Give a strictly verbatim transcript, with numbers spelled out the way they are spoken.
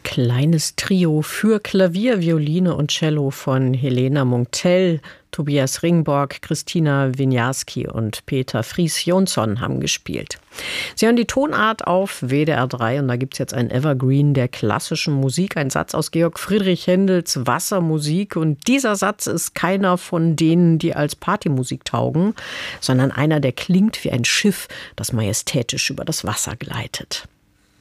kleines Trio für Klavier, Violine und Cello von Helena Munktell, Tobias Ringborg, Christina Winiarski und Peter Fries-Jonsson haben gespielt. Sie hören die Tonart auf W D R drei und da gibt es jetzt ein Evergreen der klassischen Musik, ein Satz aus Georg Friedrich Händels Wassermusik. Und dieser Satz ist keiner von denen, die als Partymusik taugen, sondern einer, der klingt wie ein Schiff, das majestätisch über das Wasser gleitet.